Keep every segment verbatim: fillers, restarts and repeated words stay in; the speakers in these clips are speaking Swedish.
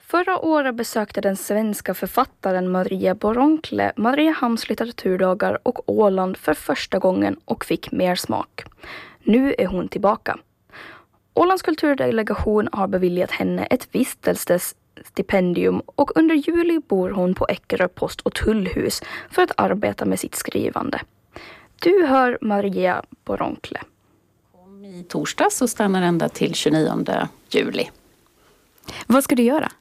Förra året besökte den svenska författaren Maria Boronkle Mariehamns litteraturdagar och Åland för första gången och fick mer smak. Nu är hon tillbaka. Ålands kulturdelegation har beviljat henne ett vistelsestipendium och under juli bor hon på Eckerö post- och tullhus för att arbeta med sitt skrivande. Du hör Maria Boronkle. I torsdag så stannar ända till tjugonionde juli. Vad ska du göra?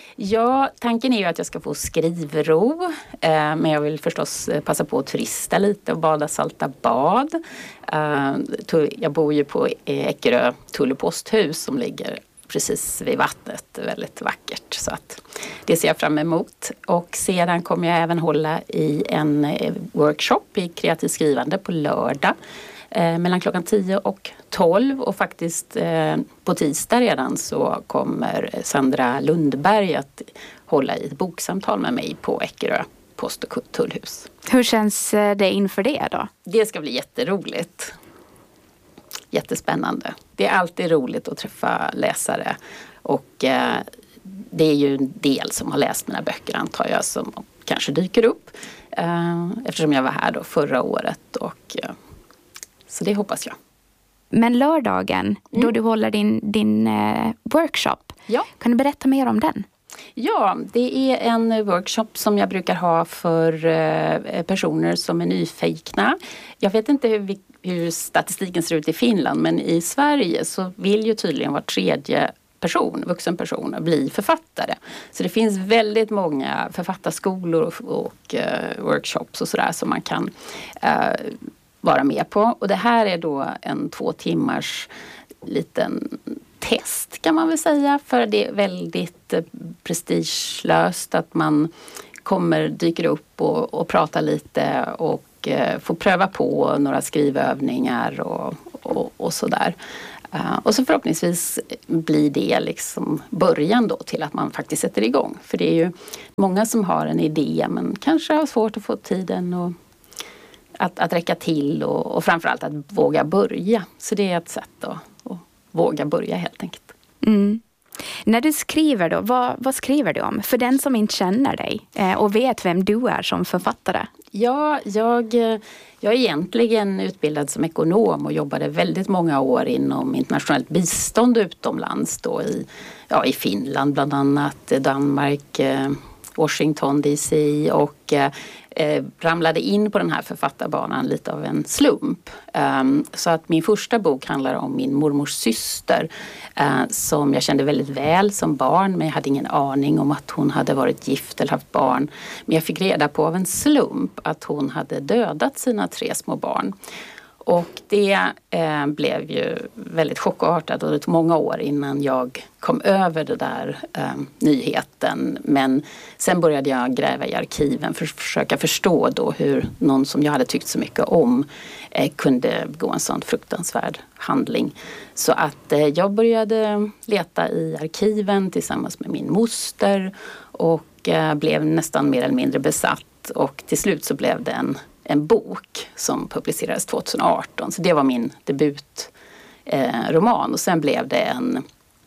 Ja, tanken är ju att jag ska få skrivro, eh, men jag vill förstås passa på att turista lite och bada salta bad. Eh, jag bor ju på Eckerö tull- och posthus som ligger precis vid vattnet, väldigt vackert, så att det ser jag fram emot. Och sedan kommer jag även hålla i en workshop i kreativt skrivande på lördag. Eh, mellan klockan tio och tolv och faktiskt eh, på tisdag redan så kommer Sandra Lundberg att hålla i ett boksamtal med mig på Eckerö post- och tullhus. Hur känns det inför det då? Det ska bli jätteroligt. Jättespännande. Det är alltid roligt att träffa läsare och eh, det är ju en del som har läst mina böcker antar jag som kanske dyker upp eh, eftersom jag var här då förra året och eh, så det hoppas jag. Men lördagen, mm. då du håller din, din eh, workshop, ja. Kan du berätta mer om den? Ja, det är en workshop som jag brukar ha för eh, personer som är nyfikna. Jag vet inte hur, vi, hur statistiken ser ut i Finland, men i Sverige så vill ju tydligen var tredje person, vuxen person, bli författare. Så det finns väldigt många författarskolor och, och eh, workshops och sådär som man kan eh, vara med på. Och det här är då en två timmars liten test kan man väl säga. För det är väldigt prestigelöst att man kommer, dyker upp och, och pratar lite och eh, får pröva på några skrivövningar och, och, och sådär. Uh, och så förhoppningsvis blir det liksom början då till att man faktiskt sätter igång. För det är ju många som har en idé men kanske har svårt att få tiden och Att, att räcka till och, och framförallt att våga börja. Så det är ett sätt då, att våga börja helt enkelt. Mm. När du skriver då, vad, vad skriver du om? För den som inte känner dig eh, och vet vem du är som författare. Ja, jag, jag är egentligen utbildad som ekonom och jobbade väldigt många år inom internationellt bistånd utomlands. Då i, ja, i Finland bland annat, Danmark, Washington D C och eh, ramlade in på den här författarbanan lite av en slump. Um, så att min första bok handlar om min mormors syster uh, som jag kände väldigt väl som barn, men jag hade ingen aning om att hon hade varit gift eller haft barn. Men jag fick reda på av en slump att hon hade dödat sina tre små barn. Och det eh, blev ju väldigt chockartat och det tog många år innan jag kom över det där eh, nyheten. Men sen började jag gräva i arkiven för att försöka förstå då hur någon som jag hade tyckt så mycket om eh, kunde begå en sån fruktansvärd handling. Så att eh, jag började leta i arkiven tillsammans med min moster och eh, blev nästan mer eller mindre besatt. Och till slut så blev det en en bok som publicerades tjugoarton. Så det var min debutroman. Eh, och sen blev det en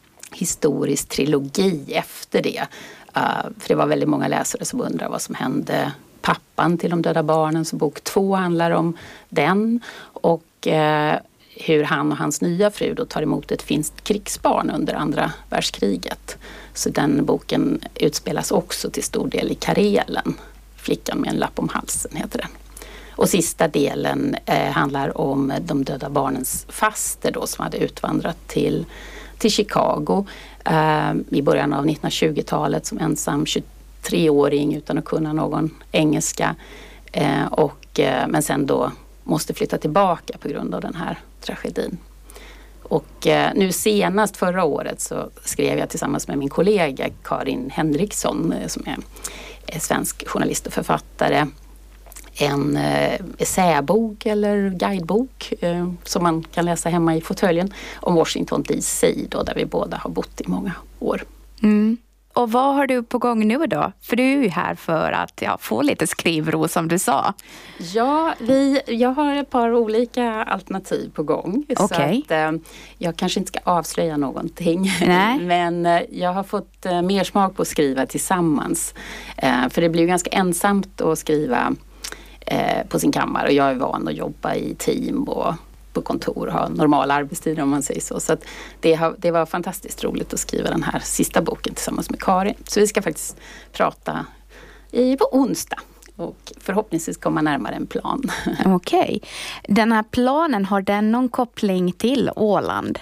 historisk trilogi efter det. Uh, för det var väldigt många läsare som undrade vad som hände pappan till de döda barnen. Så bok två handlar om den. Och uh, hur han och hans nya fru då tar emot ett finskt krigsbarn under andra världskriget. Så den boken utspelas också till stor del i Karelen. Flickan med en lapp om halsen heter den. Och sista delen eh, handlar om de döda barnens faster då, som hade utvandrat till, till Chicago eh, i början av nittonhundratjugotalet som ensam tjugotre-åring utan att kunna någon engelska. Eh, och, eh, men sen då måste flytta tillbaka på grund av den här tragedin. Och eh, nu senast förra året så skrev jag tillsammans med min kollega Karin Henriksson eh, som är, är svensk journalist och författare en eh, essäbok eller guidebok eh, som man kan läsa hemma i fåtöljen om Washington D C då, där vi båda har bott i många år. Mm. Och vad har du på gång nu då? För du är ju här för att ja, få lite skrivro som du sa. Ja, vi, jag har ett par olika alternativ på gång. Okay. Så att, eh, jag kanske inte ska avslöja någonting. Nej. Men eh, jag har fått eh, mer smak på att skriva tillsammans. Eh, för det blir ju ganska ensamt att skriva eh, på sin kammare. Och jag är van att jobba i team och på kontor och ha normala arbetstider om man säger så. Så att det, har, det var fantastiskt roligt att skriva den här sista boken tillsammans med Karin. Så vi ska faktiskt prata i, på onsdag och förhoppningsvis komma närmare en plan. Okej. Okay. Den här planen, har den någon koppling till Åland?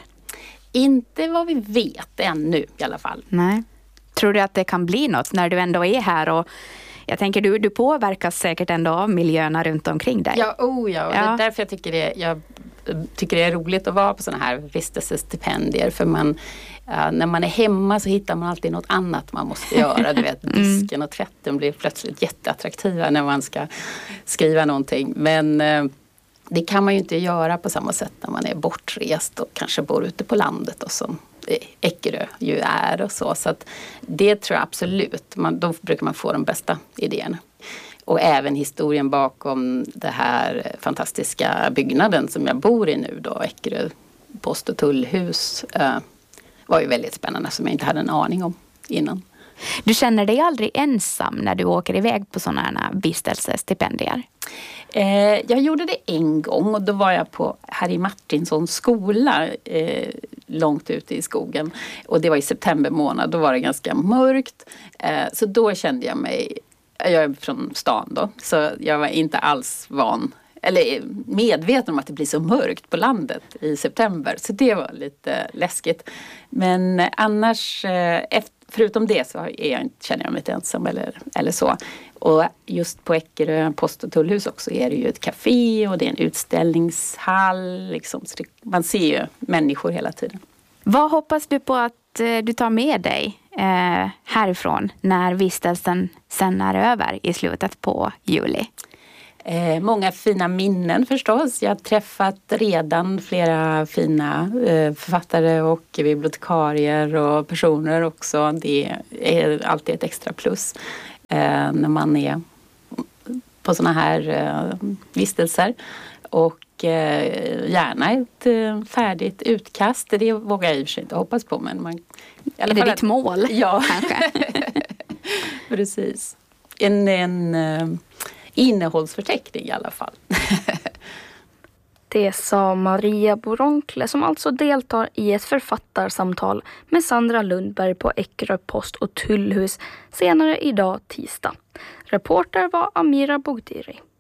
Inte vad vi vet ännu i alla fall. Nej. Tror du att det kan bli något när du ändå är här och jag tänker, du, du påverkas säkert ändå av miljöerna runt omkring dig. Ja, oh ja. Och ja. Det är därför jag tycker det, jag tycker det är roligt att vara på sådana här vistelsestipendier. För man, uh, när man är hemma så hittar man alltid något annat man måste göra. Du vet, disken och tvätten blir plötsligt jätteattraktiva när man ska skriva någonting. Men uh, det kan man ju inte göra på samma sätt när man är bortrest och kanske bor ute på landet och som Eckerö ju är och så. Så att det tror jag absolut. Man, då brukar man få de bästa idéerna. Och även historien bakom det här fantastiska byggnaden som jag bor i nu då, Eckerö post- och tullhus, eh, var ju väldigt spännande som jag inte hade en aning om innan. Du känner dig aldrig ensam när du åker iväg på sådana här vistelsestipendier? Eh, jag gjorde det en gång och då var jag på Harry Martinsons skola eh, långt ute i skogen. Och det var i september månad, då var det ganska mörkt. Eh, så då kände jag mig, jag är från stan då, så jag var inte alls van, eller medveten om att det blir så mörkt på landet i september. Så det var lite läskigt. Men annars, eh, efter, förutom det så är jag, känner jag mig inte ensam eller, eller så. Och just på Eckerö post- och tullhus också är det ju ett café och det är en utställningshall. Liksom. Så det, man ser ju människor hela tiden. Vad hoppas du på att eh, du tar med dig eh, härifrån när vistelsen sen är över i slutet på juli? Eh, många fina minnen förstås. Jag har träffat redan flera fina eh, författare och bibliotekarier och personer också. Det är alltid ett extra plus eh, när man är på såna här eh, vistelser. Och eh, gärna ett eh, färdigt utkast. Det vågar jag i och för sig inte hoppas på. Men man, i alla är det fall ditt mål? Ja, kanske. Precis. En... en eh, innehållsförteckning i alla fall. Det sa Maria Boronkle som alltså deltar i ett författarsamtal med Sandra Lundberg på Eckerö post- och tullhus senare idag tisdag. Reporter var Amira Bogdiri.